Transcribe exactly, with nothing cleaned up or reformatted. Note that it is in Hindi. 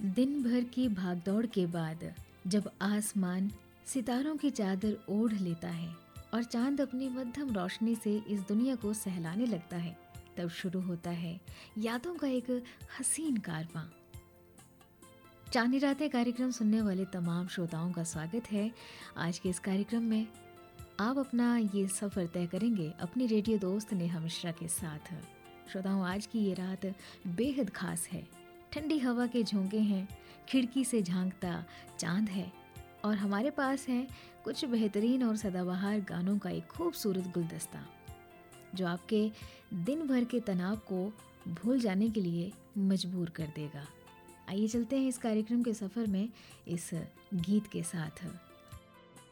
दिन भर की भागदौड़ के बाद जब आसमान सितारों की चादर ओढ़ लेता है और चांद अपनी मध्यम रोशनी से इस दुनिया को सहलाने लगता है, तब शुरू होता है यादों का एक हसीन कारवां। चांदनी रातें कार्यक्रम सुनने वाले तमाम श्रोताओं का स्वागत है। आज के इस कार्यक्रम में आप अपना ये सफ़र तय करेंगे अपनी रेडियो दोस्त नेहा मिश्रा के साथ। श्रोताओं, आज की ये रात बेहद खास है। ठंडी हवा के झोंके हैं, खिड़की से झांकता चांद है और हमारे पास है कुछ बेहतरीन और सदाबहार गानों का एक खूबसूरत गुलदस्ता जो आपके दिन भर के तनाव को भूल जाने के लिए मजबूर कर देगा। आइए चलते हैं इस कार्यक्रम के सफ़र में इस गीत के साथ।